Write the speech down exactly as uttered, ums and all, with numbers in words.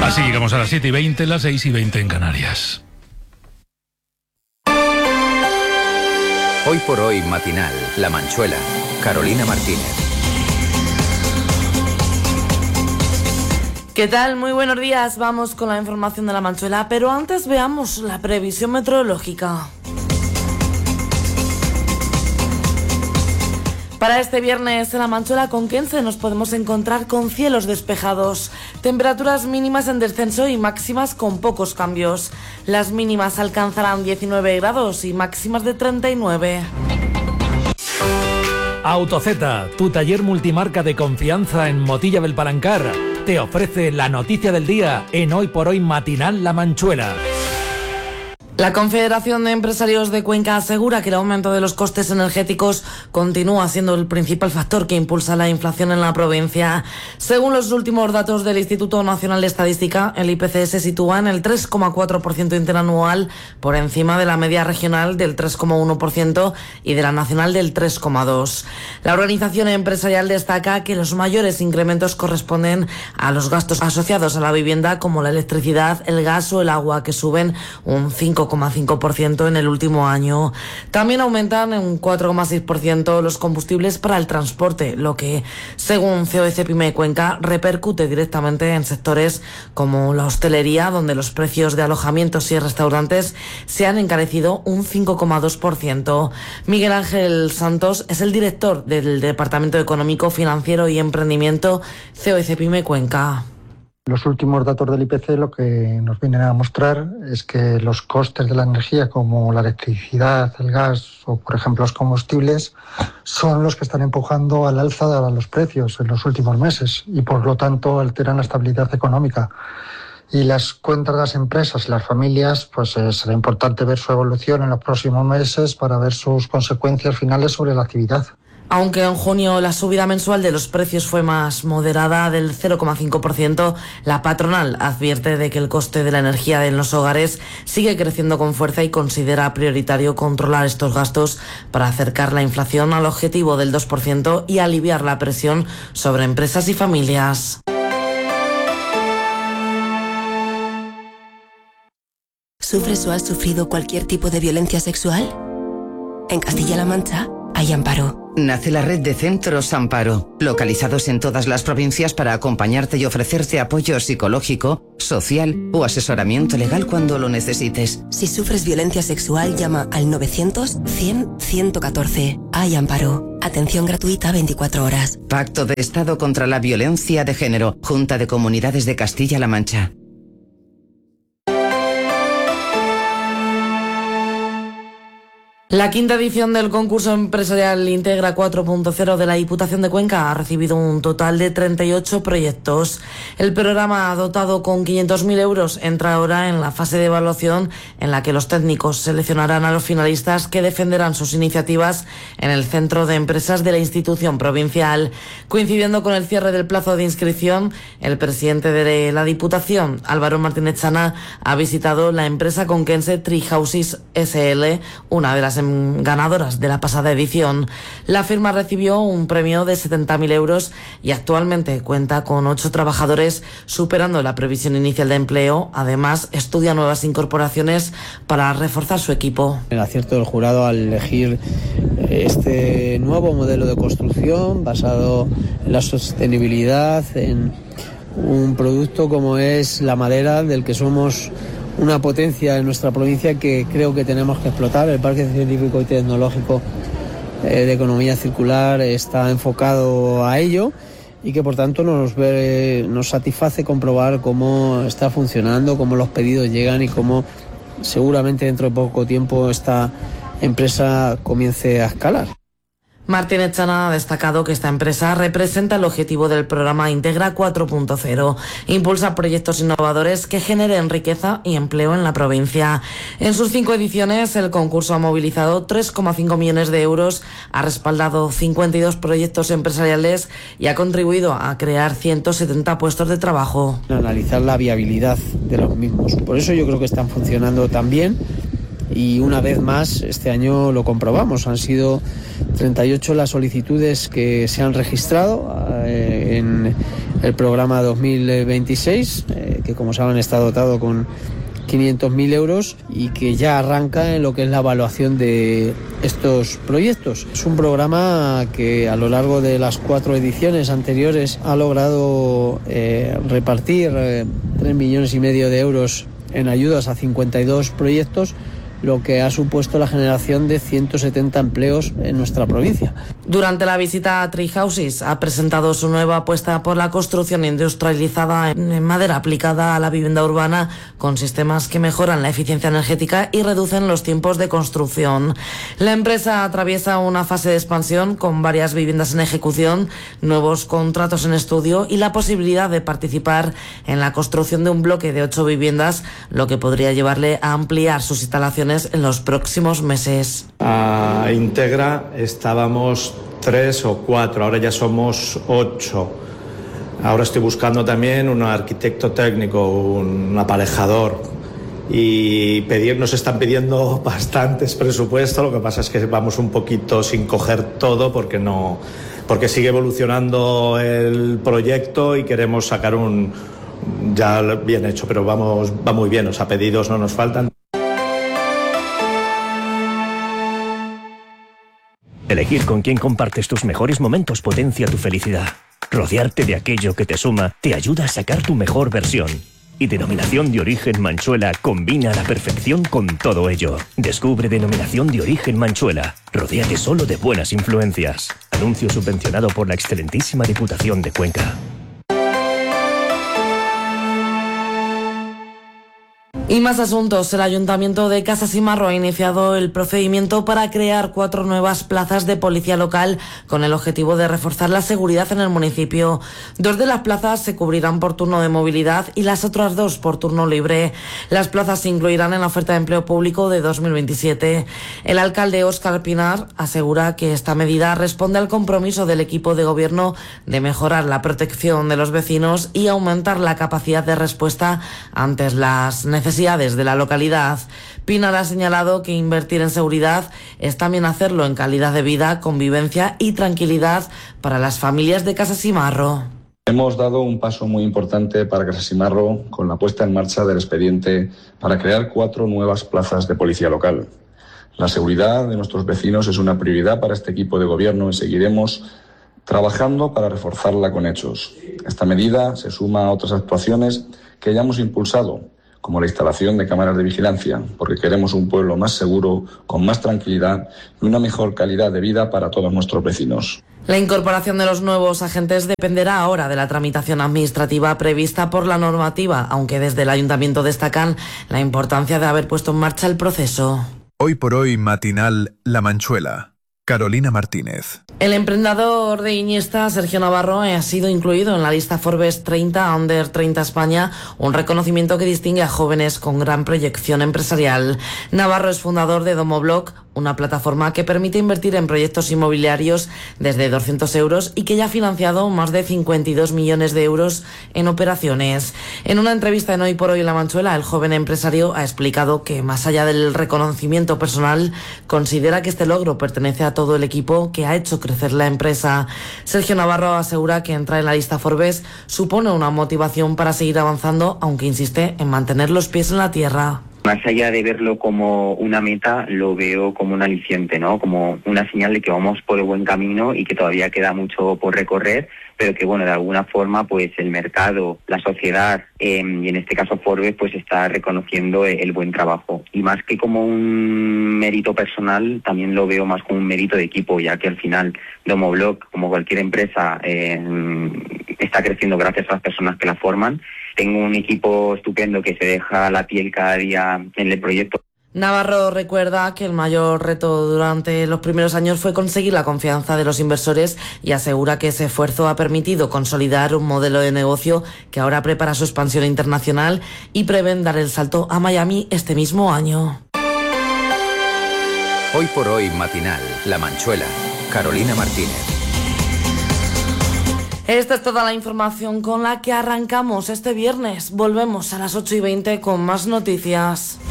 Así llegamos a las siete y veinte, las seis y veinte en Canarias. Hoy por hoy matinal, La Manchuela, Carolina Martínez. ¿Qué tal? Muy buenos días. Vamos con la información de La Manchuela, pero antes veamos la previsión meteorológica. Para este viernes en La Manchuela conquense nos podemos encontrar con cielos despejados, temperaturas mínimas en descenso y máximas con pocos cambios. Las mínimas alcanzarán diecinueve grados y máximas de treinta y nueve. Autozeta, tu taller multimarca de confianza en Motilla del Palancar, te ofrece la noticia del día en Hoy por Hoy matinal La Manchuela. La Confederación de Empresarios de Cuenca asegura que el aumento de los costes energéticos continúa siendo el principal factor que impulsa la inflación en la provincia. Según los últimos datos del Instituto Nacional de Estadística, el I P C se sitúa en el tres coma cuatro por ciento interanual, por encima de la media regional del tres coma uno por ciento y de la nacional del tres coma dos por ciento. La organización empresarial destaca que los mayores incrementos corresponden a los gastos asociados a la vivienda, como la electricidad, el gas o el agua, que suben un cinco coma cinco por ciento en el último año. También aumentan en un cuatro coma seis por ciento los combustibles para el transporte, lo que, según C O E C Pyme Cuenca, repercute directamente en sectores como la hostelería, donde los precios de alojamientos y restaurantes se han encarecido un cinco coma dos por ciento. Miguel Ángel Santos es el director del Departamento Económico, Financiero y Emprendimiento C O E C Pyme Cuenca. Los últimos datos del I P C lo que nos vienen a mostrar es que los costes de la energía, como la electricidad, el gas o, por ejemplo, los combustibles, son los que están empujando al alza de los precios en los últimos meses y, por lo tanto, alteran la estabilidad económica. Y las cuentas de las empresas y las familias, pues eh, será importante ver su evolución en los próximos meses para ver sus consecuencias finales sobre la actividad. Aunque en junio la subida mensual de los precios fue más moderada, del cero coma cinco por ciento, la patronal advierte de que el coste de la energía en los hogares sigue creciendo con fuerza y considera prioritario controlar estos gastos para acercar la inflación al objetivo del dos por ciento y aliviar la presión sobre empresas y familias. ¿Sufres o has sufrido cualquier tipo de violencia sexual? En Castilla-La Mancha hay Amparo. Nace la red de centros Amparo, localizados en todas las provincias para acompañarte y ofrecerte apoyo psicológico, social o asesoramiento legal cuando lo necesites. Si sufres violencia sexual, llama al novecientos cien ciento catorce. Hay Amparo. Atención gratuita veinticuatro horas. Pacto de Estado contra la Violencia de Género. Junta de Comunidades de Castilla-La Mancha. La quinta edición del concurso empresarial Integra cuatro punto cero de la Diputación de Cuenca ha recibido un total de treinta y ocho proyectos. El programa, dotado con quinientos mil euros, entra ahora en la fase de evaluación, en la que los técnicos seleccionarán a los finalistas que defenderán sus iniciativas en el centro de empresas de la institución provincial. Coincidiendo con el cierre del plazo de inscripción, el presidente de la Diputación, Álvaro Martínez Chana, ha visitado la empresa conquense Treehouses S L, una de las ganadoras de la pasada edición. La firma recibió un premio de setenta mil euros y actualmente cuenta con ocho trabajadores, superando la previsión inicial de empleo. Además, estudia nuevas incorporaciones para reforzar su equipo. El acierto del jurado al elegir este nuevo modelo de construcción basado en la sostenibilidad, en un producto como es la madera, del que somos una potencia en nuestra provincia que creo que tenemos que explotar. El Parque Científico y Tecnológico de Economía Circular está enfocado a ello y que por tanto nos, ve, nos satisface comprobar cómo está funcionando, cómo los pedidos llegan y cómo seguramente dentro de poco tiempo esta empresa comience a escalar. Martínez Chana ha destacado que esta empresa representa el objetivo del programa Integra cuatro punto cero. Impulsa proyectos innovadores que generen riqueza y empleo en la provincia. En sus cinco ediciones, el concurso ha movilizado tres coma cinco millones de euros, ha respaldado cincuenta y dos proyectos empresariales y ha contribuido a crear ciento setenta puestos de trabajo. Analizar la viabilidad de los mismos. Por eso yo creo que están funcionando tan bien. Y una vez más, este año lo comprobamos. Han sido treinta y ocho las solicitudes que se han registrado eh, en, el programa dos mil veintiséis, eh, que como saben está dotado con quinientos mil euros y que ya arranca en lo que es la evaluación de estos proyectos. Es un programa que a lo largo de las cuatro ediciones anteriores ha logrado eh, repartir eh, tres millones y medio de euros en ayudas a cincuenta y dos proyectos, lo que ha supuesto la generación de ciento setenta empleos en nuestra provincia. Durante la visita a Tree Houses ha presentado su nueva apuesta por la construcción industrializada en madera aplicada a la vivienda urbana con sistemas que mejoran la eficiencia energética y reducen los tiempos de construcción. La empresa atraviesa una fase de expansión con varias viviendas en ejecución, nuevos contratos en estudio y la posibilidad de participar en la construcción de un bloque de ocho viviendas, lo que podría llevarle a ampliar sus instalaciones en los próximos meses. A Integra estábamos tres o cuatro, ahora ya somos ocho. Ahora estoy buscando también un arquitecto técnico, un aparejador, y pedir, nos están pidiendo bastantes presupuestos. Lo que pasa es que vamos un poquito sin coger todo porque no, porque sigue evolucionando el proyecto y queremos sacar un ya bien hecho, pero vamos, va muy bien, o sea, pedidos no nos faltan. Elegir con quién compartes tus mejores momentos potencia tu felicidad. Rodearte de aquello que te suma te ayuda a sacar tu mejor versión. Y Denominación de Origen Manchuela combina a la perfección con todo ello. Descubre Denominación de Origen Manchuela. Rodéate solo de buenas influencias. Anuncio subvencionado por la excelentísima Diputación de Cuenca. Y más asuntos. El Ayuntamiento de Casas y Marro ha iniciado el procedimiento para crear cuatro nuevas plazas de policía local con el objetivo de reforzar la seguridad en el municipio. Dos de las plazas se cubrirán por turno de movilidad y las otras dos por turno libre. Las plazas se incluirán en la oferta de empleo público de dos mil veintisiete. El alcalde Óscar Pinar asegura que esta medida responde al compromiso del equipo de gobierno de mejorar la protección de los vecinos y aumentar la capacidad de respuesta ante las necesidades de la localidad. Pinar ha señalado que invertir en seguridad es también hacerlo en calidad de vida, convivencia y tranquilidad para las familias de Casas y Marro. Hemos dado un paso muy importante para Casas y Marro con la puesta en marcha del expediente para crear cuatro nuevas plazas de policía local. La seguridad de nuestros vecinos es una prioridad para este equipo de gobierno y seguiremos trabajando para reforzarla con hechos. Esta medida se suma a otras actuaciones que ya hemos impulsado, como la instalación de cámaras de vigilancia, porque queremos un pueblo más seguro, con más tranquilidad y una mejor calidad de vida para todos nuestros vecinos. La incorporación de los nuevos agentes dependerá ahora de la tramitación administrativa prevista por la normativa, aunque desde el Ayuntamiento destacan la importancia de haber puesto en marcha el proceso. Hoy por hoy matinal La Manchuela. Carolina Martínez. El emprendedor de Iniesta, Sergio Navarro, ha sido incluido en la lista Forbes treinta Under treinta España, un reconocimiento que distingue a jóvenes con gran proyección empresarial. Navarro es fundador de Domobloc, una plataforma que permite invertir en proyectos inmobiliarios desde doscientos euros y que ya ha financiado más de cincuenta y dos millones de euros en operaciones. En una entrevista en Hoy por Hoy La Manchuela, el joven empresario ha explicado que, más allá del reconocimiento personal, considera que este logro pertenece a todo el equipo que ha hecho crecer la empresa. Sergio Navarro asegura que entrar en la lista Forbes supone una motivación para seguir avanzando, aunque insiste en mantener los pies en la tierra. Más allá de verlo como una meta, lo veo como un aliciente, ¿no? Como una señal de que vamos por el buen camino y que todavía queda mucho por recorrer, pero que, bueno, de alguna forma, pues el mercado, la sociedad, eh, y en este caso Forbes, pues está reconociendo el buen trabajo. Y más que como un mérito personal, también lo veo más como un mérito de equipo, ya que al final Domobloc, como cualquier empresa, eh, está creciendo gracias a las personas que la forman. Tengo un equipo estupendo que se deja la piel cada día en el proyecto. Navarro recuerda que el mayor reto durante los primeros años fue conseguir la confianza de los inversores y asegura que ese esfuerzo ha permitido consolidar un modelo de negocio que ahora prepara su expansión internacional y prevén dar el salto a Miami este mismo año. Hoy por hoy matinal, La Manchuela, Carolina Martínez. Esta es toda la información con la que arrancamos este viernes. Volvemos a las ocho y veinte con más noticias.